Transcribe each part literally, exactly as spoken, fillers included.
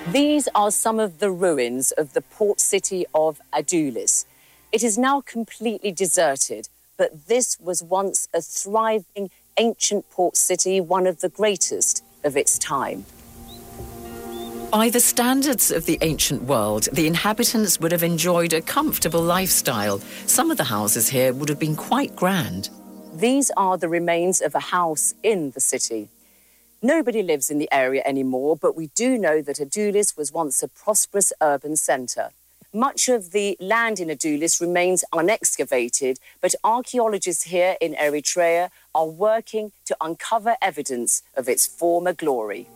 These are some of the ruins of the port city of Adulis. It is now completely deserted, but this was once a thriving ancient port city, one of the greatest of its time. By the standards of the ancient world, the inhabitants would have enjoyed a comfortable lifestyle. Some of the houses here would have been quite grand. These are the remains of a house in the city. Nobody lives in the area anymore, but we do know that Adulis was once a prosperous urban centre. Much of the land in Adulis remains unexcavated, but archaeologists here in Eritrea are working to uncover evidence of its former glory.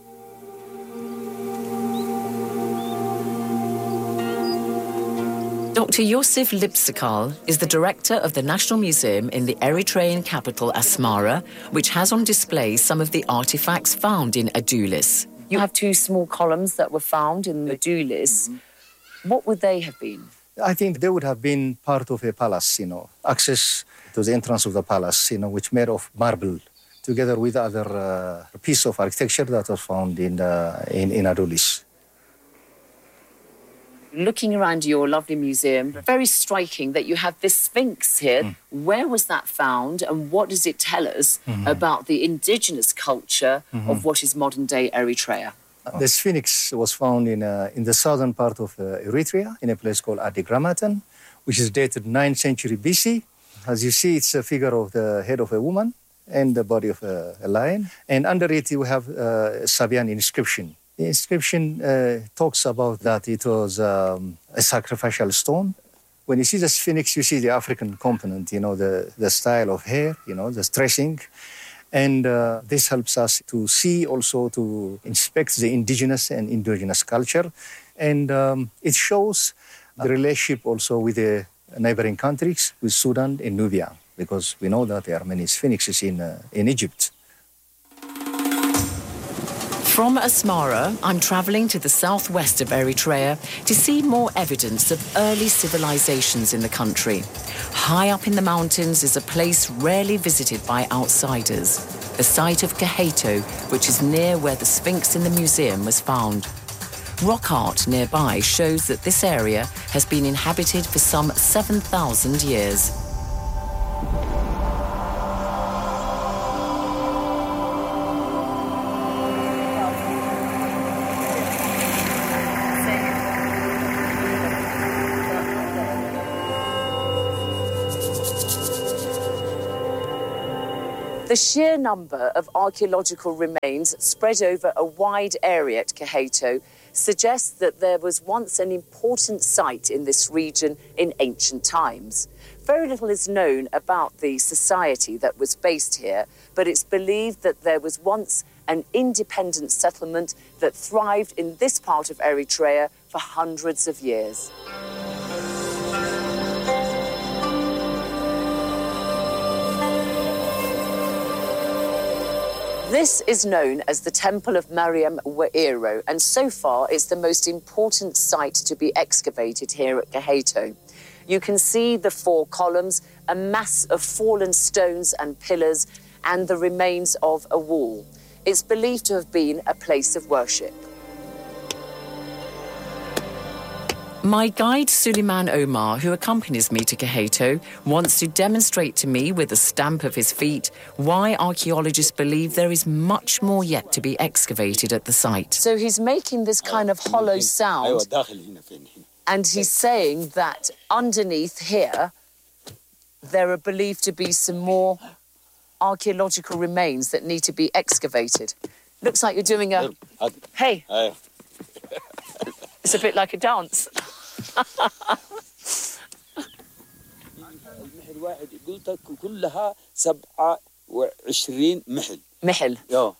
Doctor Yosef Lipsikal is the director of the National Museum in the Eritrean capital Asmara, which has on display some of the artifacts found in Adulis. You have two small columns that were found in Adulis. Mm-hmm. What would they have been? I think they would have been part of a palace, you know, access to the entrance of the palace, you know, which made of marble, together with other uh, piece of architecture that was found in, uh, in, in Adulis. Looking around your lovely museum, very striking that you have this Sphinx here. Mm. Where was that found and what does it tell us mm-hmm. about the indigenous culture mm-hmm. of what is modern-day Eritrea? The Sphinx was found in, uh, in the southern part of uh, Eritrea, in a place called Adigramatan, which is dated ninth century B C. As you see, it's a figure of the head of a woman and the body of a, a lion. And under it, you have a Sabian inscription. The inscription uh, talks about that it was um, a sacrificial stone. When you see the Sphinx, you see the African component, you know, the, the style of hair, you know, the dressing. And uh, this helps us to see, also to inspect the indigenous and indigenous culture. And um, it shows the relationship also with the neighboring countries, with Sudan and Nubia, because we know that there are many sphinxes in, uh, in Egypt. From Asmara, I'm travelling to the southwest of Eritrea to see more evidence of early civilizations in the country. High up in the mountains is a place rarely visited by outsiders, the site of Kaheto, which is near where the Sphinx in the museum was found. Rock art nearby shows that this area has been inhabited for some seven thousand years. The sheer number of archaeological remains spread over a wide area at Kaheto suggests that there was once an important site in this region in ancient times. Very little is known about the society that was based here, but it's believed that there was once an independent settlement that thrived in this part of Eritrea for hundreds of years. This is known as the Temple of Mariam Wairo, and so far it's the most important site to be excavated here at Kaheto. You can see the four columns, a mass of fallen stones and pillars, and the remains of a wall. It's believed to have been a place of worship. My guide, Suleiman Omar, who accompanies me to Kaheto, wants to demonstrate to me with the stamp of his feet why archaeologists believe there is much more yet to be excavated at the site. So he's making this kind of hollow sound, and he's saying that underneath here, there are believed to be some more archaeological remains that need to be excavated. Looks like you're doing a... Hey! It's a bit like a dance. محل.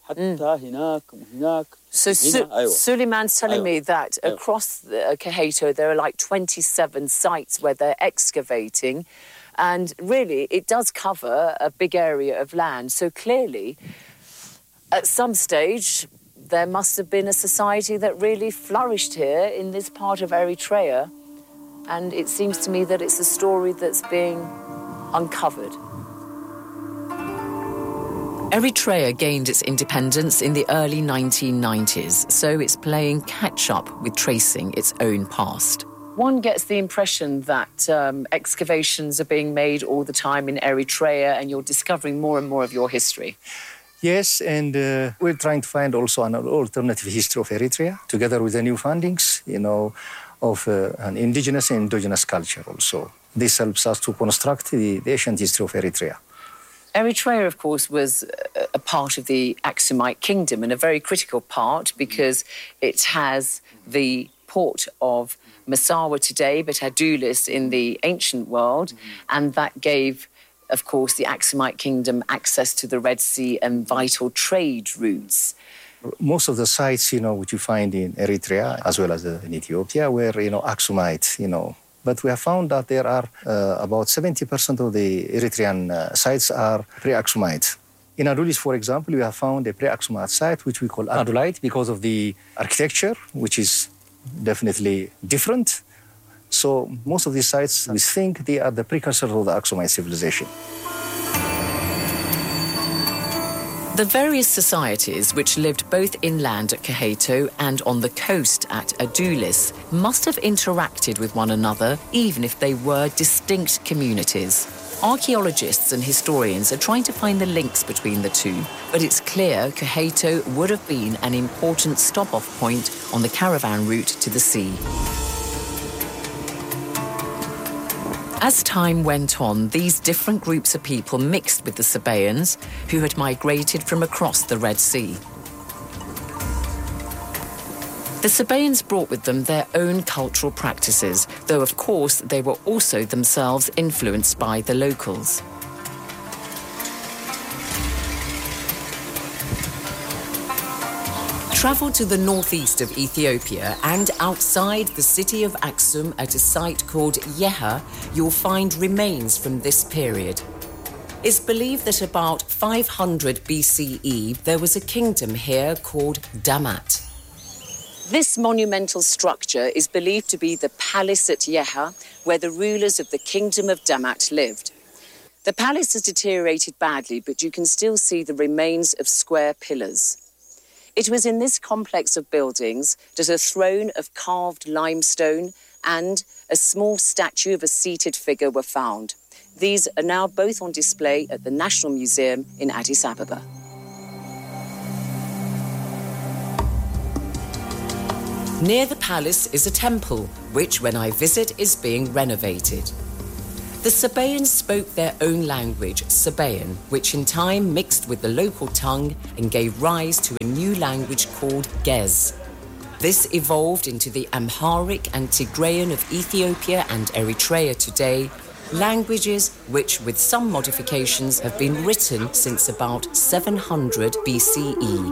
So Su Suleiman's telling me that across the, uh, Kaheto there are like twenty-seven sites where they're excavating, and really it does cover a big area of land. So clearly, at some stage, there must have been a society that really flourished here in this part of Eritrea, and it seems to me that it's a story that's being uncovered. Eritrea gained its independence in the early nineteen nineties, so it's playing catch-up with tracing its own past. One gets the impression that um, excavations are being made all the time in Eritrea and you're discovering more and more of your history. Yes, and uh, we're trying to find also an alternative history of Eritrea, together with the new findings, you know, of uh, an indigenous and endogenous culture also. This helps us to construct the, the ancient history of Eritrea. Eritrea, of course, was a part of the Aksumite kingdom, and a very critical part because it has the port of Massawa today, but Adulis in the ancient world, and that gave, of course, the Aksumite kingdom access to the Red Sea and vital trade routes. Most of the sites, you know, which you find in Eritrea, as well as uh, in Ethiopia, were, you know, Aksumite, you know. But we have found that there are uh, about seventy percent of the Eritrean uh, sites are pre-Aksumite. In Adulis, for example, we have found a pre-Aksumite site, which we call Adulite, because of the architecture, which is definitely different. So most of these sites, we think they are the precursors of the Aksumite civilization. The various societies which lived both inland at Kaheto and on the coast at Adulis must have interacted with one another, even if they were distinct communities. Archaeologists and historians are trying to find the links between the two, but it's clear Kaheto would have been an important stop-off point on the caravan route to the sea. As time went on, these different groups of people mixed with the Sabaeans, who had migrated from across the Red Sea. The Sabaeans brought with them their own cultural practices, though of course they were also themselves influenced by the locals. Travel to the northeast of Ethiopia and outside the city of Aksum at a site called Yeha, you'll find remains from this period. It's believed that about five hundred B C E there was a kingdom here called Damat. This monumental structure is believed to be the palace at Yeha, where the rulers of the kingdom of Damat lived. The palace has deteriorated badly, but you can still see the remains of square pillars. It was in this complex of buildings that a throne of carved limestone and a small statue of a seated figure were found. These are now both on display at the National Museum in Addis Ababa. Near the palace is a temple, which, when I visit, is being renovated. The Sabaeans spoke their own language, Sabaean, which in time mixed with the local tongue and gave rise to a new language called Gez. This evolved into the Amharic and Tigrayan of Ethiopia and Eritrea today, languages which, with some modifications, have been written since about seven hundred B C E.